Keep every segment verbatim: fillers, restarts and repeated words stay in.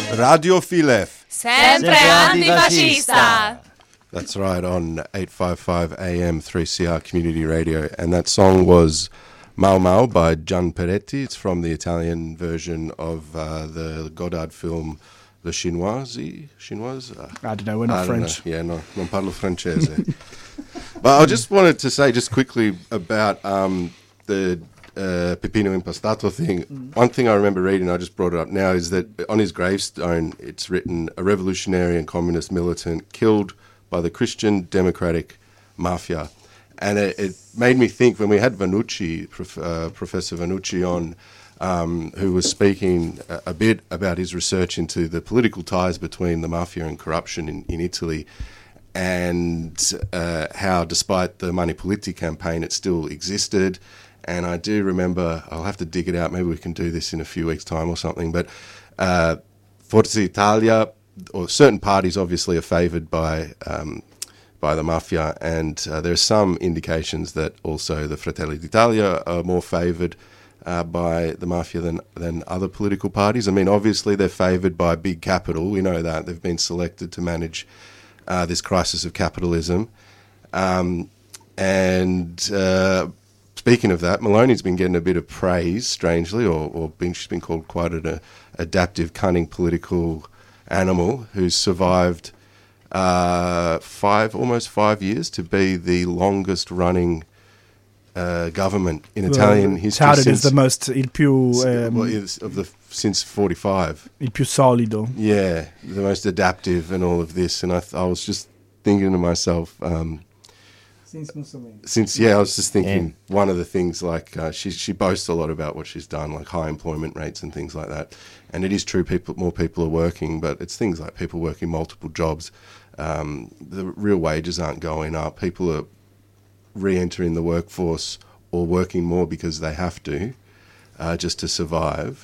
Radio Filef. Sempre antifascista. That's right, on eight fifty-five A M three C R Community Radio. And that song was Mau Mau by Gian Peretti. It's from the Italian version of uh, the Godard film Le Chinoise. Chinoise? Uh, I don't know, we're not French. Know. Yeah, no, non parlo francese. But I just wanted to say just quickly about um, the uh, Peppino Impastato thing. Mm. One thing I remember reading, I just brought it up now, is that on his gravestone it's written, a revolutionary and communist militant killed by the Christian Democratic Mafia. And it, it made me think, when we had Vannucci, prof, uh, Professor Vannucci on, um, who was speaking a, a bit about his research into the political ties between the mafia and corruption in, in Italy, and uh, how despite the Mani Puliti campaign it still existed. And I do remember, I'll have to dig it out, maybe we can do this in a few weeks' time or something, but uh, Forza Italia, or certain parties obviously are favoured by um, by the mafia, and uh, there are some indications that also the Fratelli d'Italia are more favoured uh, by the mafia than, than other political parties. I mean, obviously they're favoured by big capital, we know that. They've been selected to manage uh, this crisis of capitalism. Um, and uh, speaking of that, Maloney's been getting a bit of praise, strangely, or, or been, she's been called quite an uh, adaptive, cunning political animal who's survived uh, five, almost five years to be the longest running uh, government in well, Italian history. Touted as the most, il più, um, well, of the, since forty-five. Il più solido. Yeah, the most adaptive and all of this. And I, th- I was just thinking to myself, um, Since Mussolini. Since, yeah, I was just thinking yeah. one of the things, like, uh, she she boasts a lot about what she's done, like high employment rates and things like that. And it is true, people more people are working, but it's things like people working multiple jobs. Um, the real wages aren't going up. People are re-entering the workforce or working more because they have to, uh, just to survive.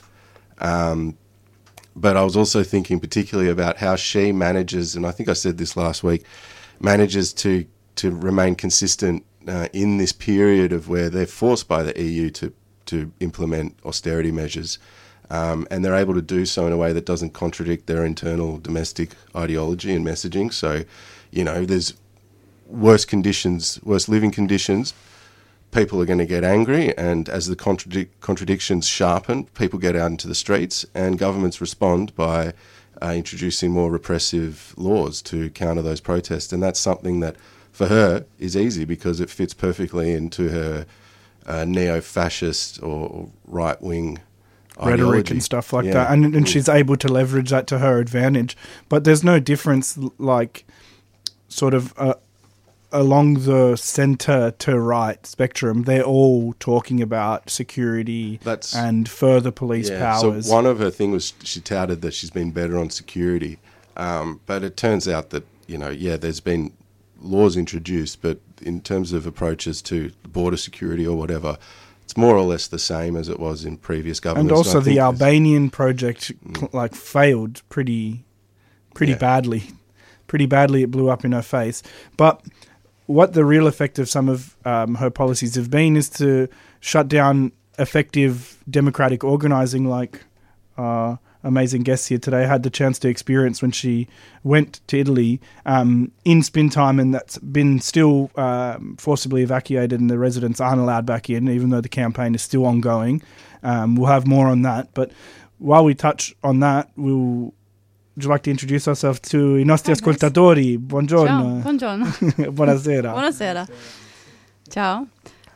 Um, but I was also thinking particularly about how she manages, and I think I said this last week, manages to to remain consistent uh, in this period of where they're forced by the E U to, to implement austerity measures, um, and they're able to do so in a way that doesn't contradict their internal domestic ideology and messaging. So, you know, there's worse conditions, worse living conditions, people are going to get angry, and as the contradic- contradictions sharpen, people get out into the streets, and governments respond by uh, introducing more repressive laws to counter those protests. And that's something that for her is easy because it fits perfectly into her uh, neo-fascist or right-wing rhetoric ideology. And stuff like yeah. that. And, and she's able to leverage that to her advantage. But there's no difference, like, sort of uh, along the centre to right spectrum. They're all talking about security That's, and further police yeah, powers. So one of her things was she touted that she's been better on security. Um, but it turns out that, you know, yeah, there's been laws introduced, but in terms of approaches to border security or whatever, it's more or less the same as it was in previous governments. And also and the Albanian project mm. like failed pretty pretty yeah. badly. Pretty badly it blew up in her face. But what the real effect of some of um, her policies have been is to shut down effective democratic organising, like uh, amazing guests here today had the chance to experience when she went to Italy um, in spin time, and that's been still um, forcibly evacuated and the residents aren't allowed back in, even though the campaign is still ongoing. Um, we'll have more on that. But while we touch on that, we'll, would you like to introduce yourself to i nostri Hi, ascoltatori? Buongiorno. Ciao, buongiorno. Buonasera. Buonasera. Ciao.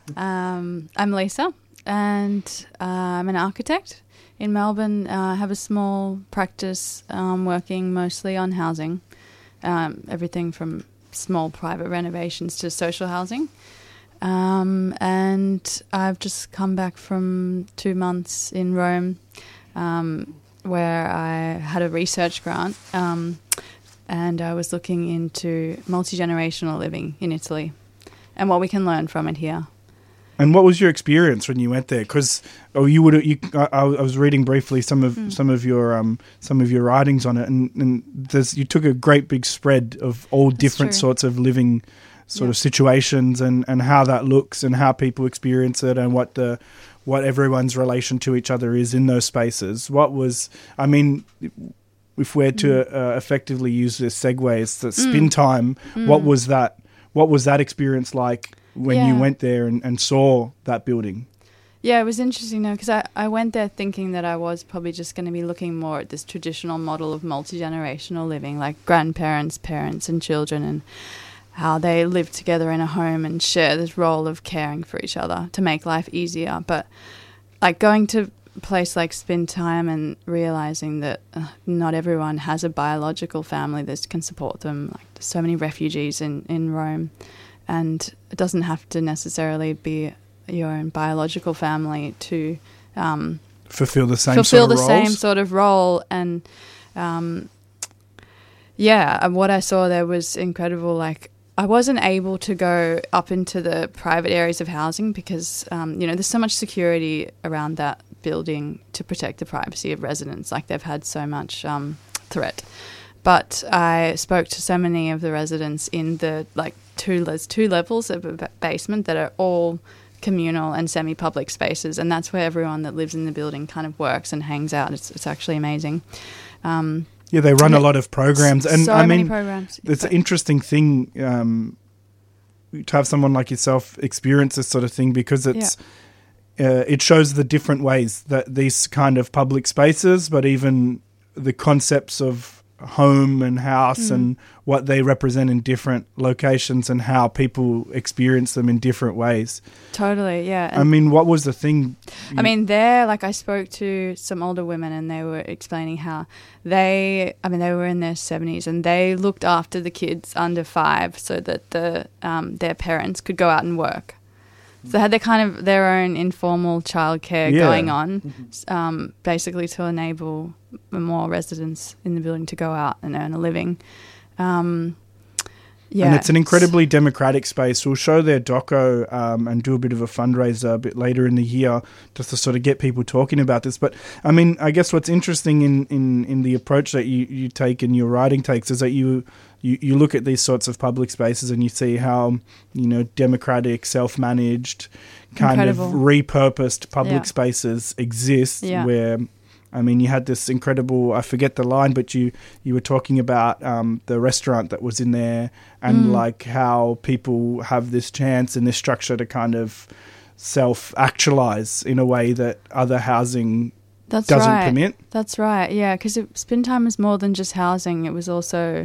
Um, I'm Lisa, and uh, I'm an architect. In Melbourne, uh, I have a small practice um, working mostly on housing, um, everything from small private renovations to social housing. Um, and I've just come back from two months in Rome um, where I had a research grant um, and I was looking into multi-generational living in Italy and what we can learn from it here. And what was your experience when you went there? Because oh, you would you I, I was reading briefly some of mm. some of your um some of your writings on it, and, and there's you took a great big spread of all That's different true. sorts of living sort yep. of situations and, and how that looks and how people experience it and what the what everyone's relation to each other is in those spaces. What was I mean, if we're to Mm. uh, effectively use this segue, it's the Mm. spin time. Mm. What was that? What was that experience like when you Yeah. went there and, and saw that building? Yeah, it was interesting though, because I, I went there thinking that I was probably just going to be looking more at this traditional model of multi-generational living, like grandparents, parents and children, and how they live together in a home and share this role of caring for each other to make life easier. But like going to a place like Spin Time and realising that uh, not everyone has a biological family that can support them. Like there's so many refugees in, in Rome, and it doesn't have to necessarily be your own biological family to um, Fulfill the same fulfill sort of the roles? same sort of role. And um, yeah, and what I saw there was incredible. Like I wasn't able to go up into the private areas of housing because um, you know there's so much security around that building to protect the privacy of residents. Like they've had so much um, threat. But I spoke to so many of the residents in the like two there's two levels of a basement that are all communal and semi-public spaces, and that's where everyone that lives in the building kind of works and hangs out. It's it's actually amazing. Um, Yeah, they run a lot of programs, and so I many mean, programs. it's an interesting thing um, to have someone like yourself experience this sort of thing because it's uh, it shows the different ways that these kind of public spaces, but even the concepts of home and house Mm. and what they represent in different locations and how people experience them in different ways. Totally, yeah. I mean, what was the thing? I mean, there, like, I spoke to some older women and they were explaining how they, I mean, they were in their seventies and they looked after the kids under five so that the um, their parents could go out and work. So they had their kind of their own informal childcare Yeah. going on, um, basically to enable more residents in the building to go out and earn a living. Um, yeah, And it's an incredibly democratic space. We'll show their doco um, and do a bit of a fundraiser a bit later in the year just to sort of get people talking about this. But, I mean, I guess what's interesting in, in, in the approach that you, you take and your writing takes is that you, you, you look at these sorts of public spaces and you see how, you know, democratic, self-managed, kind Incredible. of repurposed public Yeah. spaces exist Yeah. where... I mean, you had this incredible, I forget the line, but you, you were talking about um, the restaurant that was in there and Mm. like how people have this chance and this structure to kind of self-actualize in a way that other housing That's doesn't right. permit. That's right, yeah, because Spin Time was more than just housing. It was also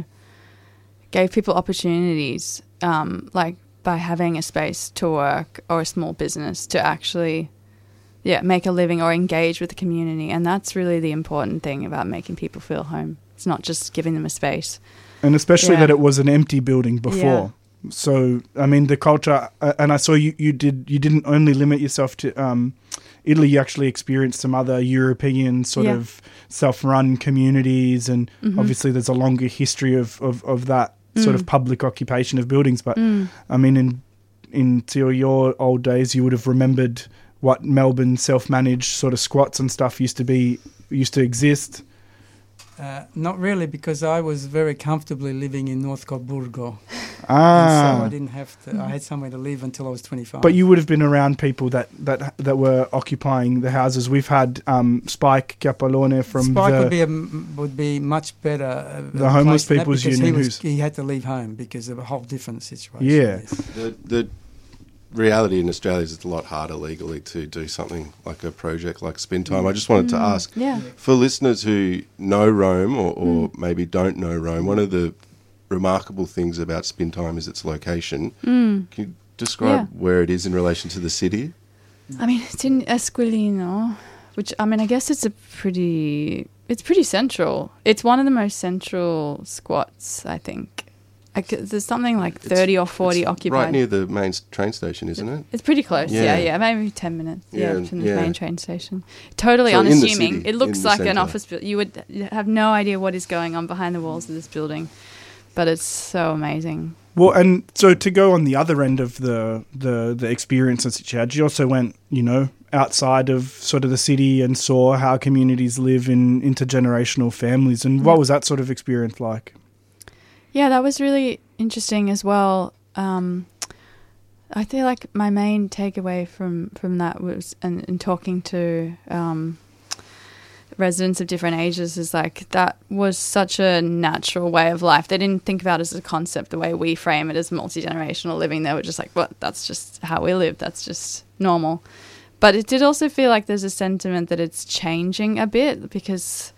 gave people opportunities, um, like by having a space to work or a small business to actually... Yeah, make a living or engage with the community. And that's really the important thing about making people feel home. It's not just giving them a space. And especially Yeah. that it was an empty building before. So, I mean, the culture, uh, and I saw you, you did, you didn't only limit yourself to um, Italy, you actually experienced some other European sort Yeah. of self-run communities. And Mhm. obviously there's a longer history of, of, of that sort Mm. of public occupation of buildings. But, Mm. I mean, in into your old days, you would have remembered what Melbourne self-managed sort of squats and stuff used to be, used to exist. Uh, not really, because I was very comfortably living in North Coburgo. Ah, And so I didn't have to, I had somewhere to live until I was twenty-five. but you would have been around people that, that that were occupying the houses. We've had um, Spike Capolone from Spike the, would be a, m- would be much better. Uh, The Homeless place than that People's because Union He, was, who's- he had to leave home because of a whole different situation. Yeah. Yes. The, the reality in Australia is it's a lot harder legally to do something like a project like Spin Time. I just wanted to ask, Yeah. for listeners who know Rome or, or maybe don't know Rome, one of the remarkable things about Spin Time is its location. Mm. Can you describe Yeah. where it is in relation to the city? I mean, it's in Esquilino, which, I mean, I guess it's a pretty, it's pretty central. It's one of the most central squats, I think. I c there's something like thirty or forty It's occupied. right near the main s- train station, isn't it? It's pretty close, yeah, Yeah. yeah, maybe ten minutes, yeah, Yeah, from the yeah. main train station. Totally So in the unassuming. city, It looks in the like an centre. office building. You would have no idea what is going on behind the walls of this building, but it's so amazing. well, and so to go on the other end of the, the, the experiences that you had, you also went, you know, outside of sort of the city and saw how communities live in intergenerational families. And what Yeah. was that sort of experience like? Yeah, that was really interesting as well. Um, I feel like my main takeaway from, from that was, and, and talking to um, residents of different ages is like that was such a natural way of life. They didn't think about it as a concept the way we frame it as multi-generational living. They were just like, what, that's just how we live. That's just normal. But it did also feel like there's a sentiment that it's changing a bit because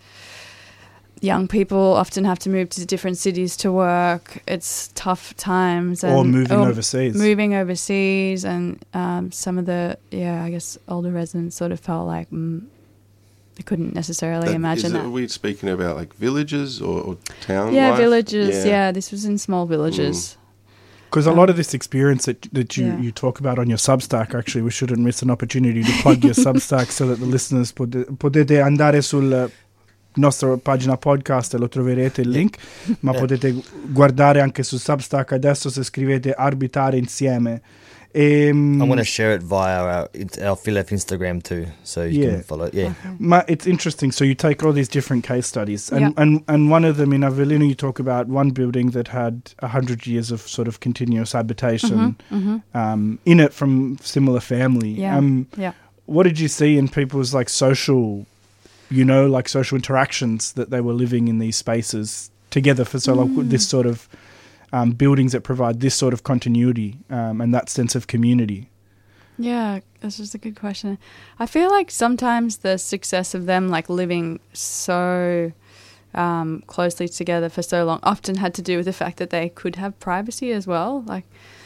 young people often have to move to different cities to work. It's tough times. And, or moving or overseas. Moving overseas. And um, some of the, yeah, I guess older residents sort of felt like mm, they couldn't necessarily that, imagine is that. Are we speaking about like villages or, or town Yeah, life? villages. Yeah. Yeah, this was in small villages. Because Um, a lot of this experience that that you, yeah. you talk about on your Substack, actually, we shouldn't miss an opportunity to plug your Substack so that the listeners pot- potete andare sul nostra pagina podcast e lo troverete il link, ma potete guardare anche su Substack adesso se scrivete Arbitare Insieme. Um, I'm going to share it via our, our Philep Instagram too, so you Yeah. can follow it. Yeah. Okay. Ma, it's interesting. So you take all these different case studies, and, Yeah. and, and one of them in Avellino, you talk about one building that had a hundred years of sort of continuous habitation hmm um, in it from similar family. Yeah. Um, Yeah. what did you see in people's like social, you know, like social interactions that they were living in these spaces together for so long? Mm. This sort of um, buildings that provide this sort of continuity um, and that sense of community. Yeah, that's just a good question. I feel like sometimes the success of them like living so um, closely together for so long often had to do with the fact that they could have privacy as well. Like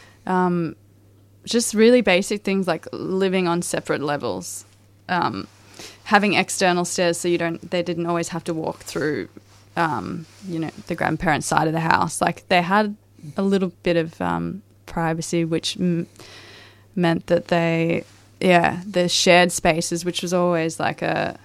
um, just really basic things like living on separate levels, um, having external stairs so you don't. They didn't always have to walk through, um, you know, the grandparents' side of the house. Like they had a little bit of um, privacy, which m- meant that they, yeah, the shared spaces, which was always like a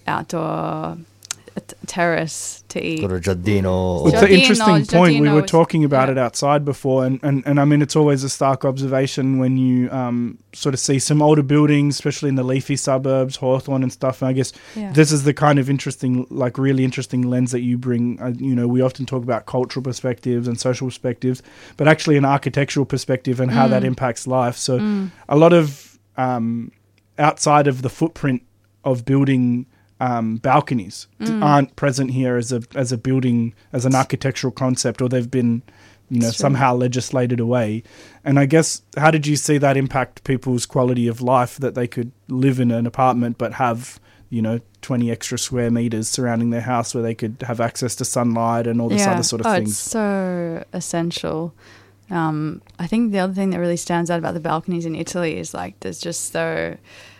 outdoor a t- terrace to eat. Got a giardino. It's Giardino, an interesting point. We giardino were is- talking about yeah. it outside before, and, and, and I mean, it's always a stark observation when you um, sort of see some older buildings, especially in the leafy suburbs, Hawthorne and stuff. And I guess Yeah. this is the kind of interesting, like really interesting lens that you bring. Uh, you know, we often talk about cultural perspectives and social perspectives, but actually an architectural perspective and how that Mm. impacts life. So Mm. a lot of um, outside of the footprint of building um, balconies d- Mm. aren't present here as a as a building as an architectural concept, or they've been, you know, That's true. somehow legislated away. And I guess how did you see that impact people's quality of life, that they could live in an apartment but have, you know, twenty extra square meters surrounding their house where they could have access to sunlight and all this yeah. other sort of oh, things? It's so essential. Um, I think the other thing that really stands out about the balconies in Italy is like there's just so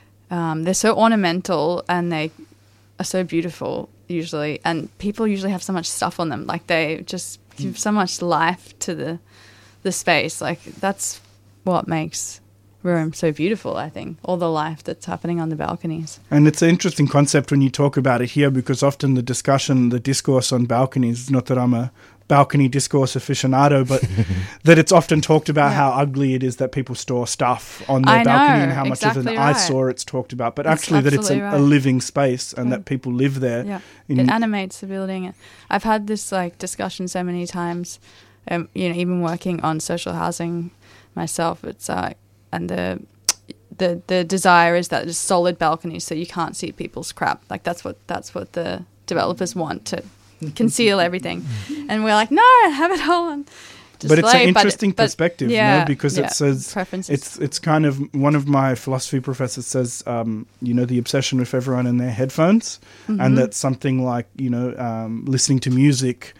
um, they're so ornamental and they are so beautiful usually, and people usually have so much stuff on them. Like they just give so much life to the the space. Like that's what makes Rome so beautiful, I think. All the life that's happening on the balconies. And it's an interesting concept when you talk about it here, because often the discussion, the discourse on balconies, not that I'm a balcony discourse aficionado, but that it's often talked about Yeah. how ugly it is that people store stuff on their I balcony know, and how much of exactly an right. eyesore it's talked about. But That's actually that it's a, absolutely a right. living space and Mm. that people live there. Yeah. In- It animates the building. I've had this like discussion so many times. Um, you know, even working on social housing myself, it's uh, and the the the desire is that it's solid balconies so you can't see people's crap. Like that's what that's what the developers want, to conceal everything, and we're like, no, have it all on display. but it's an interesting but- perspective, yeah, no? Because yeah, it says preferences. it's it's kind of, one of my philosophy professors says, um, you know, the obsession with everyone and their headphones, Mhm. and that's something like, you know, um, listening to music.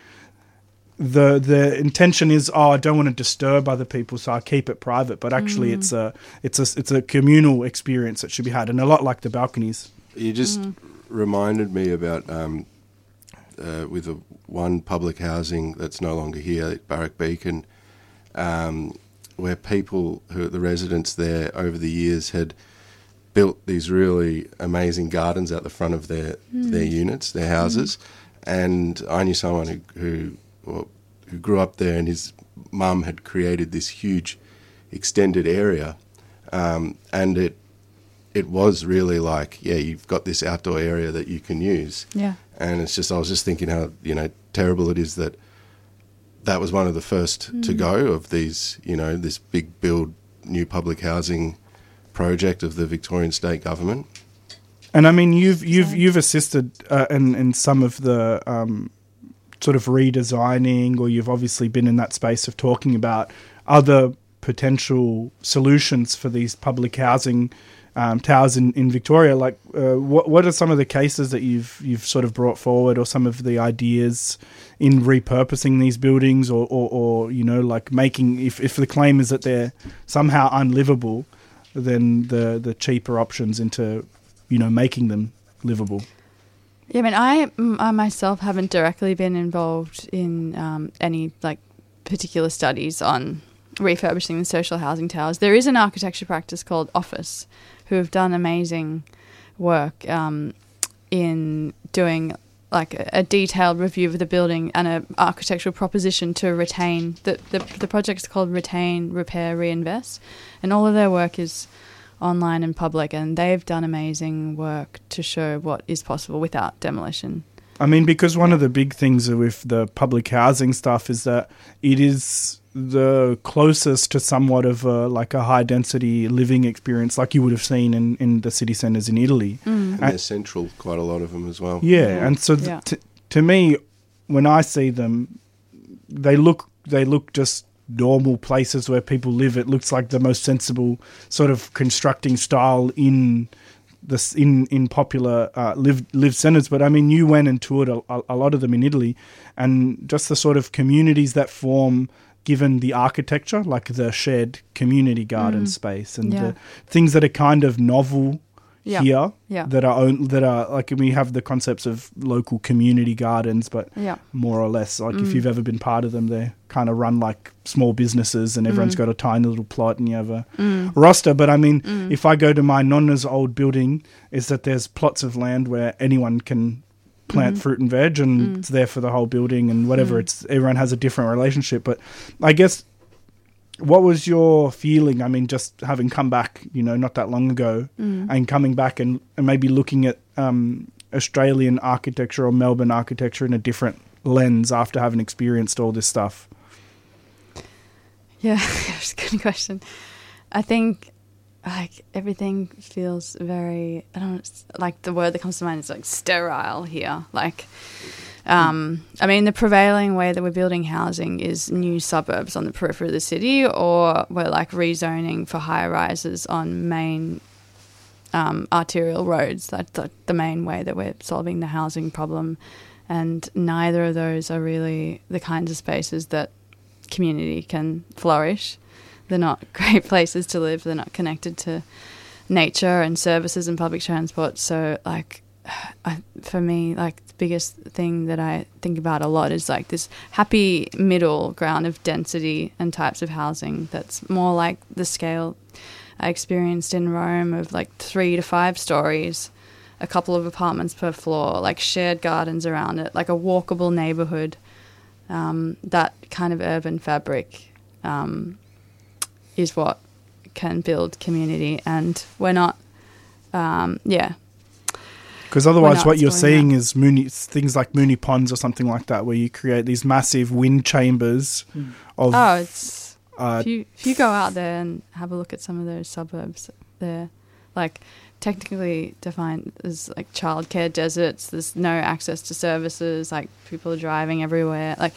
The the intention is, oh, I don't want to disturb other people, so I keep it private. But actually, Mm. it's a it's a it's a communal experience that should be had, and a lot like the balconies. You just Mm. reminded me about um, uh, with the one public housing that's no longer here, Barrack Beacon, um, where people, who the residents there over the years had built these really amazing gardens out the front of their their units, their houses, and I knew someone who who, well, who grew up there, and his mum had created this huge extended area, um, and it. It was really like, yeah, you've got this outdoor area that you can use. yeah. And it's just, I was just thinking how, you know, terrible it is that that was one of the first to go of these, you know, this big build new public housing project of the Victorian state government. And I mean, you've you've you've assisted uh, in in some of the um, sort of redesigning, or you've obviously been in that space of talking about other potential solutions for these public housing um, towers in, in Victoria. Like, uh, what what are some of the cases that you've you've sort of brought forward, or some of the ideas in repurposing these buildings, or, or, or you know, like making, if, if the claim is that they're somehow unlivable, then the, the cheaper options into, you know, making them livable? Yeah, I mean, I, I myself haven't directly been involved in um, any, like, particular studies on refurbishing the social housing towers. There is an architecture practice called Office who have done amazing work um, in doing like a, a detailed review of the building and an architectural proposition to retain. The, the the project's called Retain, Repair, Reinvest, and all of their work is online and public, and they've done amazing work to show what is possible without demolition. I mean, because one of the big things with the public housing stuff is that it is the closest to somewhat of a, like a high density living experience, like you would have seen in, in the city centres in Italy. Mm. And they're central, quite a lot of them as well. Yeah, and so th- Yeah. t- to me, when I see them, they look they look just normal places where people live. It looks like the most sensible sort of constructing style in this in in popular uh, live live centres. But I mean, you went and toured a, a lot of them in Italy, and just the sort of communities that form, given the architecture, like the shared community garden Mm. space, and Yeah. the things that are kind of novel Yeah. here, Yeah. that are own, that are like, we have the concepts of local community gardens, but Yeah. more or less, like if Mm. you've ever been part of them, they're kind of run like small businesses, and everyone's Mm. got a tiny little plot, and you have a Mm. roster. But I mean, Mm. if I go to my nonna's old building, is that there's plots of land where anyone can plant Mhm. fruit and veg, and Mm. it's there for the whole building, and whatever. Mm. It's everyone has a different relationship. But I guess, what was your feeling? I mean, just having come back, you know, not that long ago, Mm. and coming back and, and maybe looking at um, Australian architecture or Melbourne architecture in a different lens after having experienced all this stuff. Yeah, that's a good question. I think like everything feels very, I don't know, it's like the word that comes to mind is like sterile here. Like, um, I mean, the prevailing way that we're building housing is new suburbs on the periphery of the city, or we're like rezoning for high rises on main um, arterial roads. That's the, the main way that we're solving the housing problem. And neither of those are really the kinds of spaces that community can flourish. They're not great places to live. They're not connected to nature and services and public transport. So, like, I, for me, like, the biggest thing that I think about a lot is, like, this happy middle ground of density and types of housing that's more like the scale I experienced in Rome of, like, three to five stories, a couple of apartments per floor, like, shared gardens around it, like a walkable neighbourhood. Um, that kind of urban fabric um, is what can build community, and we're not, um, yeah. Because otherwise not what you're exploring seeing is Mooney, things like Mooney Ponds or something like that, where you create these massive wind chambers Mm. of... Oh, it's uh, if you if you go out there and have a look at some of those suburbs, they're like technically defined as like childcare deserts. There's no access to services. Like people are driving everywhere. Like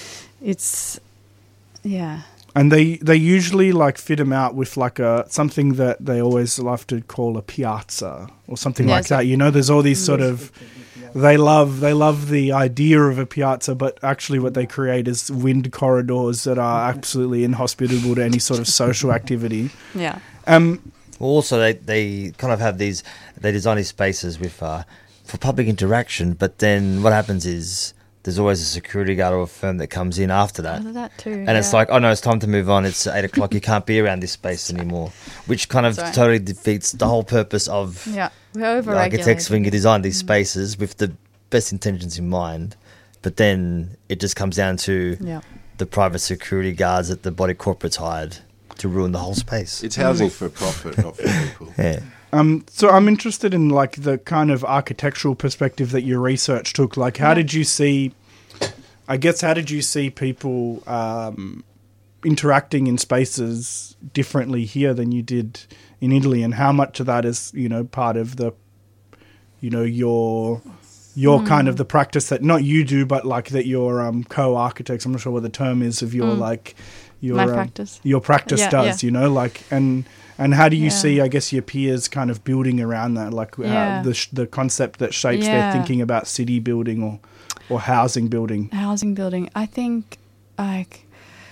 it's yeah. And they, they usually like fit them out with like a something that they always love to call a piazza or something Yeah, like so- that. You know, there's all these sort of they love they love the idea of a piazza, but actually what they create is wind corridors that are absolutely inhospitable to any sort of social activity. Yeah. Um, Also, they, they kind of have these, they design these spaces with uh, for public interaction, but then what happens is there's always a security guard or a firm that comes in after that. Oh, that too. And it's yeah. like, oh no, it's time to move on. It's eight o'clock. You can't be around this space anymore, which kind of That's right. totally defeats the whole purpose of yeah, we're the over architects when you design these Mm. spaces with the best intentions in mind. But then it just comes down to Yeah. the private security guards that the body corporates hired to ruin the whole space. It's housing for profit, not for people. Yeah. um, so I'm interested in like the kind of architectural perspective that your research took. Like, how Yeah. did you see? I guess how did you see people um, interacting in spaces differently here than you did in Italy, and how much of that is, you know, part of the you know, your your Mm. kind of the practice that not you do, but like that your um, co-architects. I'm not sure what the term is of your Mm. like your My um, practice. your practice Yeah, does. yeah. You know, like and and how do you Yeah. see? I guess your peers kind of building around that, like uh, Yeah. the sh- the concept that shapes Yeah. their thinking about city building or or housing building. Housing building. I think, like,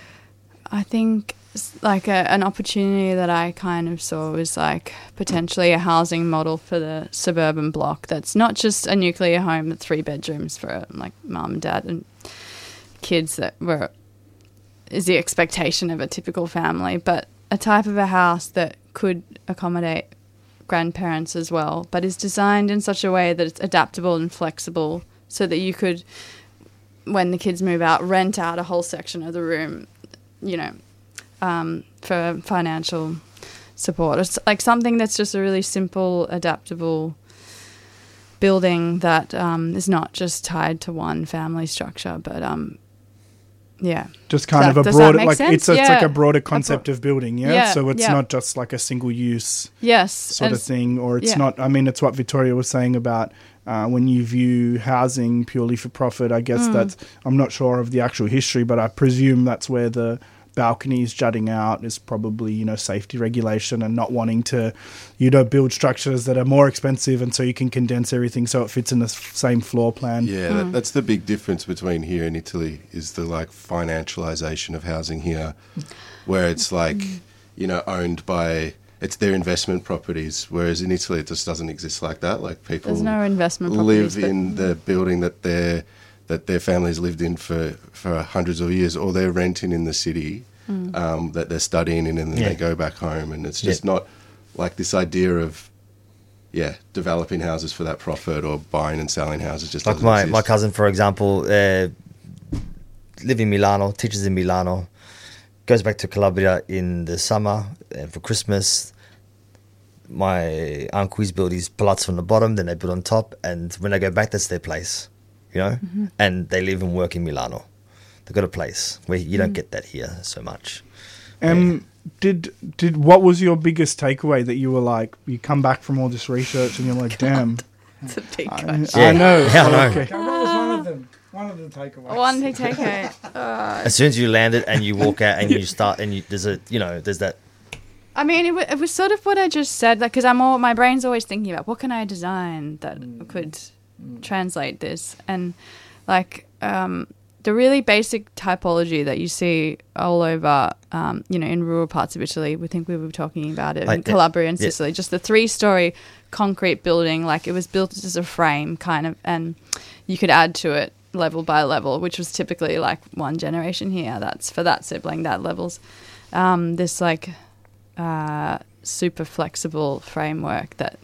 I think s- like a, an opportunity that I kind of saw was like potentially a housing model for the suburban block that's not just a nuclear home with three bedrooms for like mum and dad and kids that were is the expectation of a typical family, but a type of a house that could accommodate grandparents as well, but is designed in such a way that it's adaptable and flexible so that you could, when the kids move out, rent out a whole section of the room, you know, um, for financial support. It's like something that's just a really simple, adaptable building that um, is not just tied to one family structure, but um, yeah. Just kind Does of that- a does that broader, make like sense? it's, it's like Yeah. a broader A bro- concept of building, yeah? Yeah, So it's yeah. not just like a single use Yes. sort and of it's- thing, or it's yeah. not, I mean, it's what Victoria was saying about uh, when you view housing purely for profit. I guess Mm. that's, I'm not sure of the actual history, but I presume that's where the balconies jutting out is probably, you know, safety regulation and not wanting to, you know, build structures that are more expensive and so you can condense everything so it fits in the s- same floor plan. Yeah, Mm. that, that's the big difference between here and Italy is the like financialization of housing here, where it's like, Mm. you know, owned by, it's their investment properties, whereas in Italy it just doesn't exist like that. Like people There's no investment live properties, but- in the building that their that their families lived in for, for hundreds of years, or they're renting in the city Mm. um, that they're studying in, and then Yeah. they go back home, and it's just Yeah. not like this idea of yeah developing houses for that profit or buying and selling houses. Just Like doesn't my, exist. my cousin, for example, uh, live in Milano, teaches in Milano, goes back to Calabria in the summer and for Christmas. My uncles build his palazzo on the bottom, then they build on top, and when they go back, that's their place, you know. Mm-hmm. And they live and work in Milano. They've got a place where you Mm. don't get that here so much. Um, did did what was your biggest takeaway that you were like, you come back from all this research and you're like, damn, It's a big I, question. I know, Yeah, I know. okay. Okay, what was one of them? One of the takeaways. One big takeaway. Uh, As soon as you land it and you walk out and you start and you there's a you know there's that I mean, it, w- it was sort of what I just said, like, because I'm all my brain's always thinking about what can I design that could translate this, and like um, the really basic typology that you see all over, um, you know, in rural parts of Italy. We think we were talking about it Like, in Calabria and yeah. Sicily. Just the three-story concrete building, like it was built as a frame, kind of, and you could add to it level by level, which was typically like one generation here. That's for that sibling, that levels. Um, this like. Uh, super flexible framework that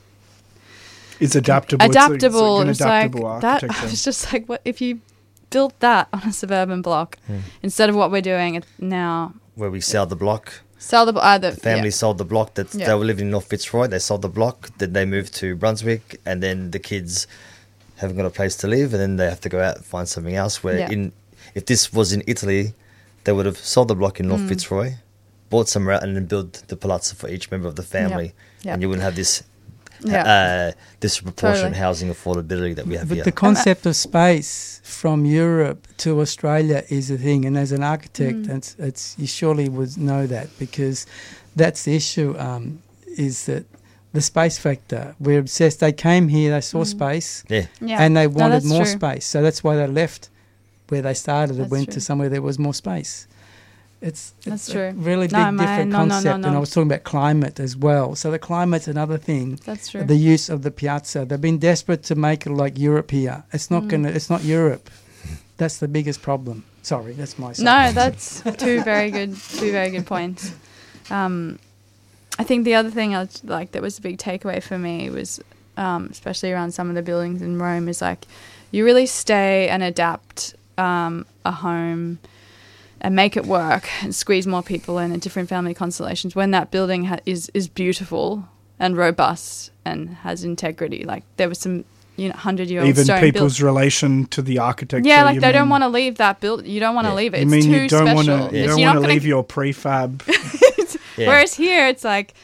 It's adaptable. It's a- adaptable. It's, It's, like an like adaptable that. I architecture. was just like, what if you built that on a suburban block Hmm. instead of what we're doing it now? where we sell the block. Sell the either The family sold the block that Yeah. they were living in North Fitzroy. They sold the block. Then they moved to Brunswick, and then the kids haven't got a place to live, and then they have to go out and find something else. Where Yeah. in if this was in Italy, they would have sold the block in North Mm. Fitzroy, bought somewhere out, and then built the palazzo for each member of the family, Yeah. and you wouldn't have this Yeah. uh, disproportionate Totally. housing affordability that we have But here. the concept of space from Europe to Australia is a thing, and as an architect, Mm. it's, it's you surely would know that, because that's the issue. Um, is that the space factor? We're obsessed. They came here, they saw Mm. space, yeah, yeah. and they No, wanted that's more true. space. So that's why they left where they started and That's went true. to somewhere there was more space. It's, That's it's true. a really big No, my- different no, no, no, concept. And I no. was talking about climate as well. So the climate's another thing. That's true. The use of the piazza. They've been desperate to make it like Europe here. It's not Mm. gonna. It's not Europe. That's the biggest problem. Sorry, that's my. No, that's two very good, two very good points. Um, I think the other thing I was, like that was a big takeaway for me was, um, especially around some of the buildings in Rome, is like you really stay and adapt um, a home and make it work and squeeze more people in at different family constellations when that building ha- is is beautiful and robust and has integrity. Like there was some, you know, hundred year old Even stone people's built- relation to the architecture. yeah, like you they don't mean- want to leave that build. You don't want to Yeah. leave it. You It's mean too you don't want special. to? Yeah. You It's- don't you're want not to gonna- leave your prefab. yeah. Whereas here, it's like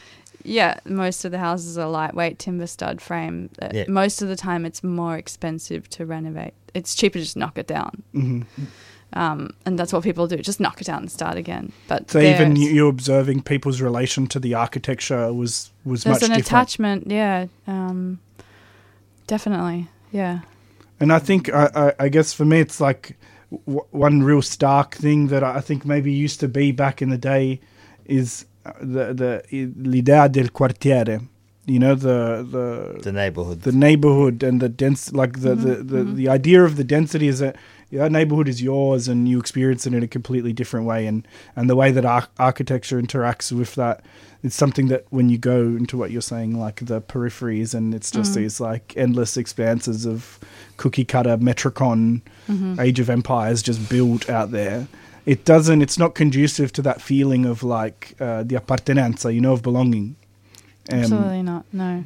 yeah, most of the houses are lightweight timber stud frame. Uh, Yeah. Most of the time, it's more expensive to renovate. It's cheaper to just knock it down. hmm Um, and that's what people do, just knock it down and start again. But So even there's- you, you're observing people's relation to the architecture was was there's much an different. attachment, yeah, um, definitely, yeah. And I think, I, I, I guess for me, it's like w- one real stark thing that I think maybe used to be back in the day is uh, the the l'idea del quartiere. You know, the the The neighborhood. the neighborhood and the dense, like the the, Mhm, the, mhm. the idea of the density is that that neighborhood is yours and you experience it in a completely different way, and and the way that ar- architecture interacts with that, it's something that when you go into what you're saying, like the peripheries, and it's just Mm. these like endless expanses of cookie cutter Metricon Mhm. Age of Empires just built out there. It doesn't, it's not conducive to that feeling of like uh, the appartenenza, you know, of belonging. Um, Absolutely not, no.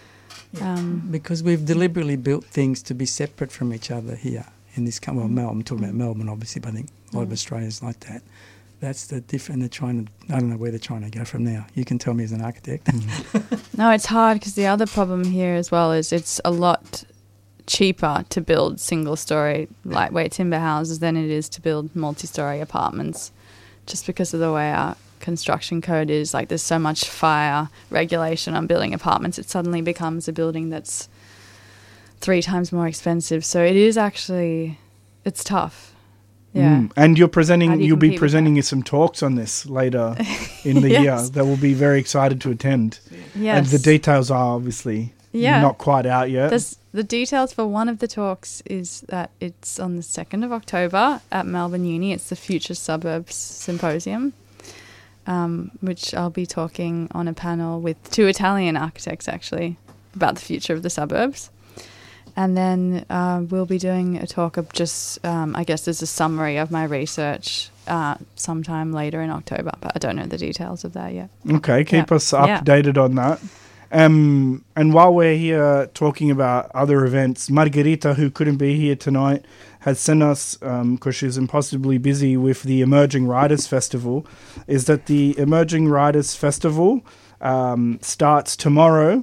Um, Because we've deliberately built things to be separate from each other here in this country. Well, Mel, I'm talking about Melbourne, obviously, but I think a lot of Mm. Australia's like that. That's the different. They're trying to. I don't know where they're trying to go from now. You can tell me as an architect. No, it's hard because the other problem here as well is it's a lot cheaper to build single-story lightweight timber houses than it is to build multi-story apartments, just because of the way our construction code is. Like, there's so much fire regulation on building apartments, it suddenly becomes a building that's three times more expensive. So it is actually, it's tough. Yeah. Mm. And you're presenting, How do you you'll be compete with presenting that? you some talks on this later in the Yes. year that will be very excited to attend. Yes. And the details are obviously Yeah. not quite out yet. There's, the details for one of the talks is that it's on the second of October at Melbourne Uni. It's the Future Suburbs Symposium, um, which I'll be talking on a panel with two Italian architects, actually, about the future of the suburbs. And then uh, we'll be doing a talk of just, um, I guess there's a summary of my research uh, sometime later in October, but I don't know the details of that yet. Okay, keep Yeah. us Yeah. updated on that. Um, and while we're here talking about other events, Margherita, who couldn't be here tonight, has sent us, because she's impossibly busy with the Emerging Writers Festival, is that the Emerging Writers Festival um, starts tomorrow,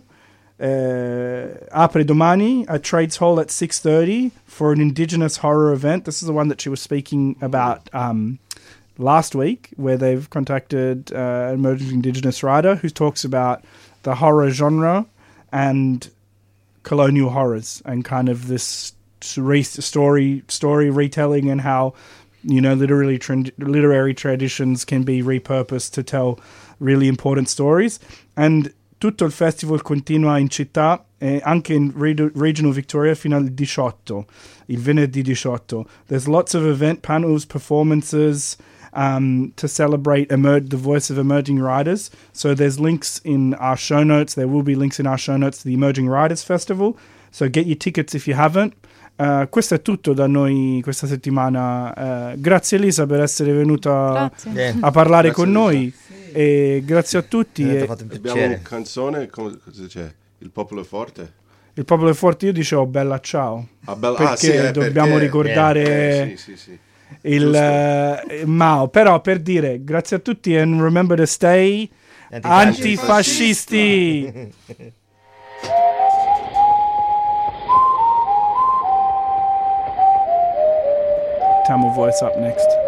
uh, apre domani, at Trades Hall at six thirty for an Indigenous horror event. This is the one that she was speaking about um, last week, where they've contacted uh, an emerging Indigenous writer who talks about the horror genre and colonial horrors and kind of this re- story story retelling and how, you know, literally trend- literary traditions can be repurposed to tell really important stories. And tutto il festival continua in città e anche in Re- Regional Victoria fino al diciotto, il venerdì diciotto. There's lots of event panels, performances, Um, to celebrate emer- the voice of emerging writers. So there's links in our show notes. There will be links in our show notes to the Emerging Writers Festival. So get your tickets if you haven't. Uh, questo è tutto da noi questa settimana. Uh, grazie Elisa per essere venuta Grazie. Yeah. a parlare Grazie, con noi. E grazie a tutti. Mi ha E fatto un Abbiamo piacere. una canzone, come, cosa c'è? Il popolo è forte? il popolo è forte, io dicevo bella ciao. Ah, bella- Perché ah, sì, eh, dobbiamo perché- ricordare Eh, sì, sì, sì. il giusto. eh, Mao. Però per dire grazie a tutti and remember to stay antifascisti. Tamil voice up next.